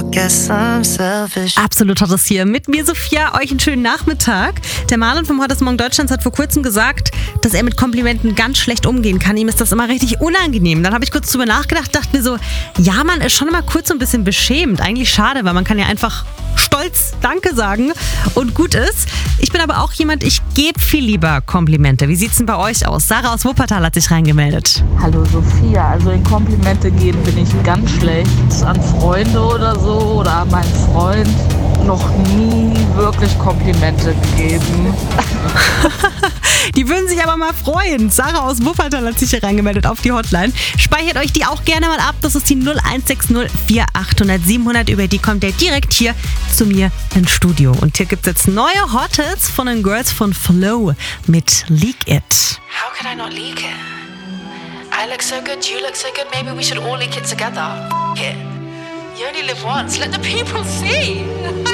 guess I'm selfish. Absolut hat es hier mit mir, Sophia. Euch einen schönen Nachmittag. Der Marlon vom Heute ist Morgen Deutschlands hat vor kurzem gesagt, dass er mit Komplimenten ganz schlecht umgehen kann. Ihm ist das immer richtig unangenehm. Dann habe ich kurz drüber nachgedacht, dachte mir so, ja, man ist schon immer kurz so ein bisschen beschämt. Eigentlich schade, weil man kann ja einfach stolz Danke sagen und gut ist. Ich bin aber auch jemand, ich gebe viel lieber Komplimente. Wie sieht's denn bei euch aus? Sarah aus Wuppertal hat sich reingemeldet. Hallo Sophia, also in Komplimente gehen bin ich ganz schlecht. An Freunde oder so oder an meinen Freund noch nie wirklich Komplimente gegeben. Die würden sich aber mal freuen. Sarah aus Wuppertal hat sich hier reingemeldet auf die Hotline. Speichert euch die auch gerne mal ab. Das ist die 0160 4800 700. Über die kommt ihr direkt hier zu mir ins Studio. Und hier gibt es jetzt neue Hot Hits von den Girls von Flow mit Leak It. How could I not leak it? I look so good, you look so good, maybe we should all leak it together. F*** it. You only live once, let the people see.